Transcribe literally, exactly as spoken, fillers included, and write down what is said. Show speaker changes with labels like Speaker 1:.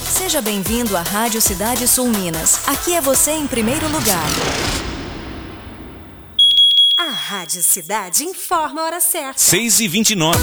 Speaker 1: Seja bem-vindo à Rádio Cidade Sul Minas. Aqui é você em primeiro lugar.
Speaker 2: A Rádio Cidade informa a hora certa.
Speaker 3: seis e vinte e nove.